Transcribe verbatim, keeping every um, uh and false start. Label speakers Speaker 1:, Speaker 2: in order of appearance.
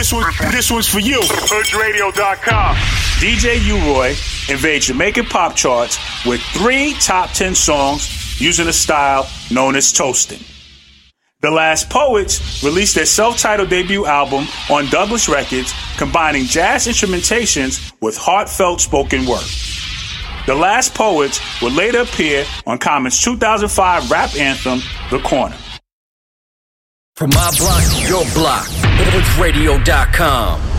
Speaker 1: this one, this one's for you. Hood Radio dot com. D J U-Roy invades Jamaican pop charts with three top ten songs using a style known as toasting. The Last Poets released their self-titled debut album on Douglas Records, combining jazz instrumentations with heartfelt spoken word. The Last Poets would later appear on Common's two thousand five rap anthem, The Corner.
Speaker 2: From my block to your block, Hood Radio dot com.